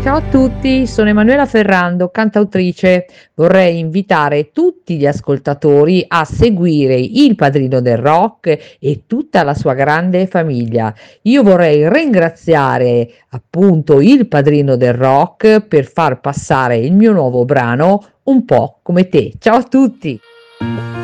Ciao a tutti, sono Emanuela Ferrando, cantautrice. Vorrei invitare tutti gli ascoltatori a seguire Il Padrino del Rock e tutta la sua grande famiglia. Io vorrei ringraziare appunto Il Padrino del Rock per far passare il mio nuovo brano Un po' come te. Ciao a tutti!